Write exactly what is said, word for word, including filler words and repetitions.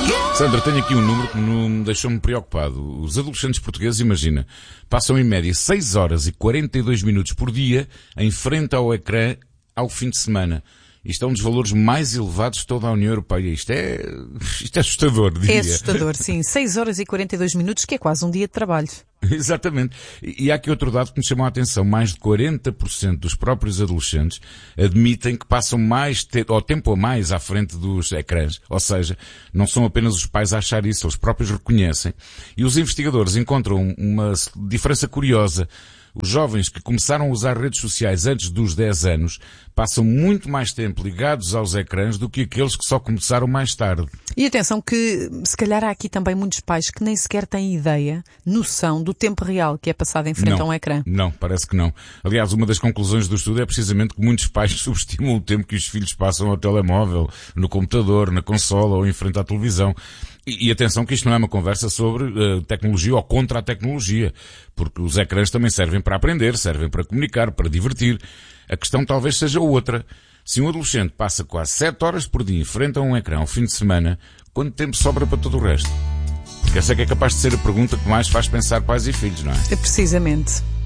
Sandra, tenho aqui um número que me deixou-me preocupado. Os adolescentes portugueses, imagina, passam em média seis horas e quarenta e dois minutos por dia em frente ao ecrã ao fim de semana. Isto é um dos valores mais elevados de toda a União Europeia. Isto é, isto é assustador, diria. É assustador, sim. seis horas e quarenta e dois minutos, que é quase um dia de trabalho. Exatamente. E, e há aqui outro dado que me chamou a atenção. Mais de quarenta por cento dos próprios adolescentes admitem que passam mais te- ou tempo a mais à frente dos ecrãs. Ou seja, não são apenas os pais a achar isso, eles próprios reconhecem. E os investigadores encontram uma diferença curiosa. Os jovens que começaram a usar redes sociais antes dos dez anos passam muito mais tempo ligados aos ecrãs do que aqueles que só começaram mais tarde. E atenção que, se calhar há aqui também muitos pais que nem sequer têm ideia, noção do tempo real que é passado em frente não, a um ecrã. Não, parece que não. Aliás, uma das conclusões do estudo é precisamente que muitos pais subestimam o tempo que os filhos passam ao telemóvel, no computador, na consola ou em frente à televisão. E, e atenção que isto não é uma conversa sobre uh, tecnologia ou contra a tecnologia, porque os ecrãs também servem para aprender, servem para comunicar, para divertir. A questão talvez seja outra. Se um adolescente passa quase sete horas por dia em frente a um ecrã ao fim de semana, quanto tempo sobra para todo o resto? Porque essa é que é capaz de ser a pergunta que mais faz pensar pais e filhos, não é? É precisamente.